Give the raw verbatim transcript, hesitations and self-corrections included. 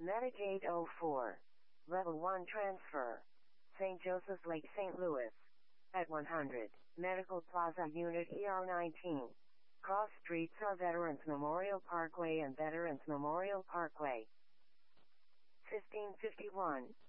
Medigate oh four. Level one transfer. Saint Joseph's Lake, Saint Louis. At one hundred. Medical Plaza Unit E R nineteen. Cross streets are Veterans Memorial Parkway and Veterans Memorial Parkway. fifteen fifty-one.